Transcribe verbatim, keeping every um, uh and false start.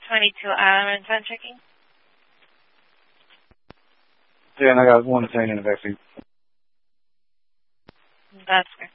twenty-two Island, time checking. Yeah, and I got one detained in the backseat. That's fair.